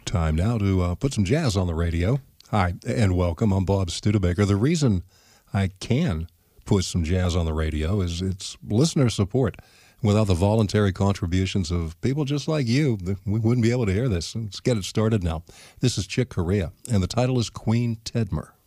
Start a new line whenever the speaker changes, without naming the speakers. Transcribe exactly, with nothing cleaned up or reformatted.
Time now to uh, put some jazz on the radio. Hi, and welcome. I'm Bob Studebaker. The reason I can put some jazz on the radio is it's listener support. Without the voluntary contributions of people just like you, we wouldn't be able to hear this. Let's get it started now. This is Chick Corea, and the title is Queen Tedmer.